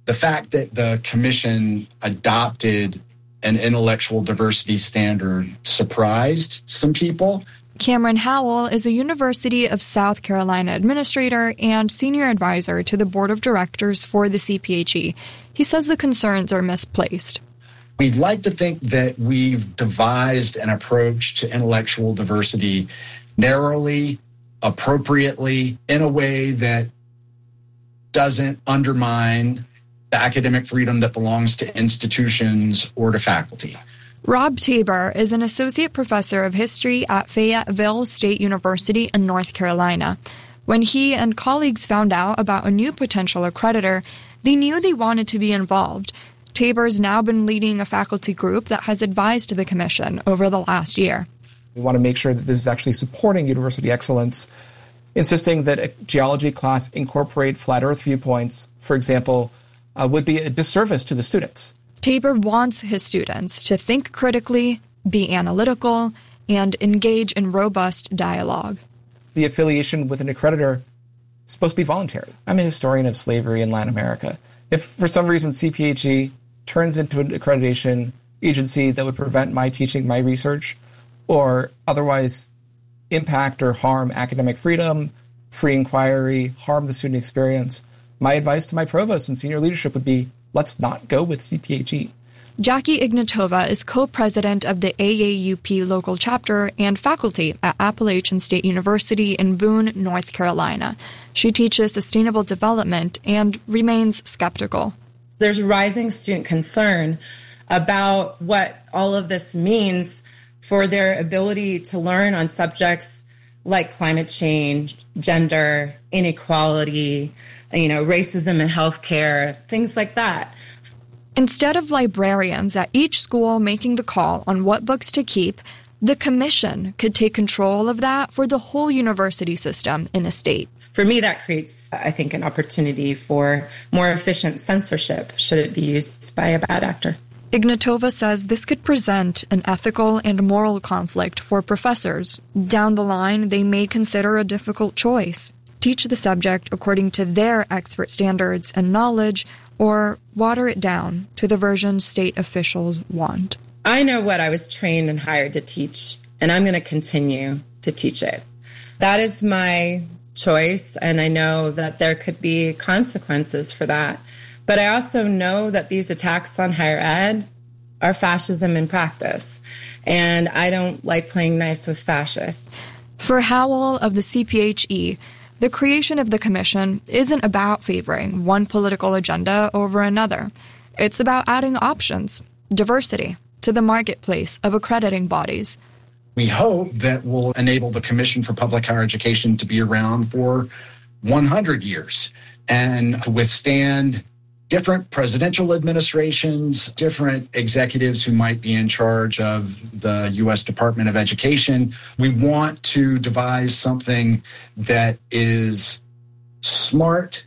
The fact that the commission adopted an intellectual diversity standard surprised some people. Cameron Howell is a University of South Carolina administrator and senior advisor to the board of directors for the CPHE. He says the concerns are misplaced. We'd like to think that we've devised an approach to intellectual diversity narrowly, appropriately, in a way that doesn't undermine the academic freedom that belongs to institutions or to faculty. Rob Tabor is an associate professor of history at Fayetteville State University in North Carolina. When he and colleagues found out about a new potential accreditor, they knew they wanted to be involved. Tabor's now been leading a faculty group that has advised the commission over the last year. We want to make sure that this is actually supporting university excellence, insisting that a geology class incorporate flat earth viewpoints, for example, would be a disservice to the students. Tabor wants his students to think critically, be analytical, and engage in robust dialogue. The affiliation with an accreditor is supposed to be voluntary. I'm a historian of slavery in Latin America. If for some reason CPHE turns into an accreditation agency that would prevent my teaching, my research, or otherwise impact or harm academic freedom, free inquiry, harm the student experience, my advice to my provost and senior leadership would be, let's not go with CPHE. Jackie Ignatova is co-president of the AAUP local chapter and faculty at Appalachian State University in Boone, North Carolina. She teaches sustainable development and remains skeptical. There's rising student concern about what all of this means for their ability to learn on subjects like climate change, gender, inequality, racism in healthcare, things like that. Instead of librarians at each school making the call on what books to keep, the commission could take control of that for the whole university system in a state. For me, that creates, I think, an opportunity for more efficient censorship should it be used by a bad actor. Ignatova says this could present an ethical and moral conflict for professors. Down the line, they may consider a difficult choice: teach the subject according to their expert standards and knowledge, or water it down to the version state officials want. I know what I was trained and hired to teach, and I'm going to continue to teach it. That is my choice, and I know that there could be consequences for that. But I also know that these attacks on higher ed are fascism in practice, and I don't like playing nice with fascists. For Howell of the CPHE, the creation of the commission isn't about favoring one political agenda over another. It's about adding options, diversity, to the marketplace of accrediting bodies. We hope that will enable the Commission for Public Higher Education to be around for 100 years and to withstand different presidential administrations, different executives who might be in charge of the U.S. Department of Education. We want to devise something that is smart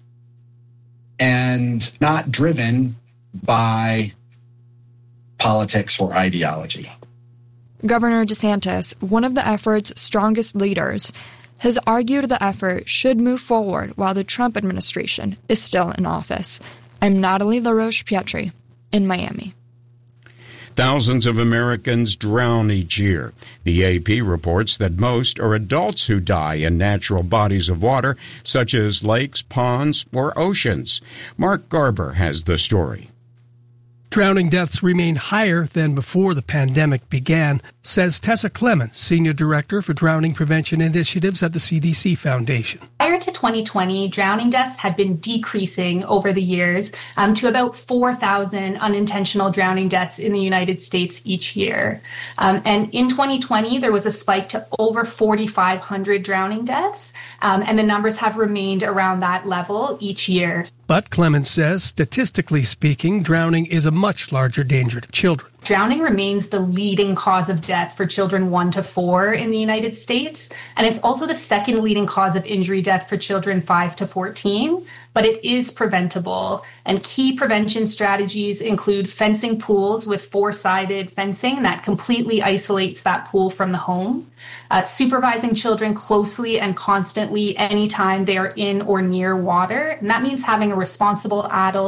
and not driven by politics or ideology. Governor DeSantis, one of the effort's strongest leaders, has argued the effort should move forward while the Trump administration is still in office. I'm Natalie LaRoche-Pietri in Miami. Thousands of Americans drown each year. The AP reports that most are adults who die in natural bodies of water, such as lakes, ponds, or oceans. Mark Garber has the story. Drowning deaths remain higher than before the pandemic began, says Tessa Clements, Senior Director for Drowning Prevention Initiatives at the CDC Foundation. Prior to 2020, drowning deaths had been decreasing over the years to about 4,000 unintentional drowning deaths in the United States each year. And in 2020, there was a spike to over 4,500 drowning deaths, and the numbers have remained around that level each year. But Clements says, statistically speaking, drowning is a much larger danger to children. Drowning remains the leading cause of death for children 1 to 4 in the United States, and it's also the second leading cause of injury death for children 5 to 14, but it is preventable. And key prevention strategies include fencing pools with 4-sided fencing that completely isolates that pool from the home, supervising children closely and constantly anytime they are in or near water, and that means having a responsible adult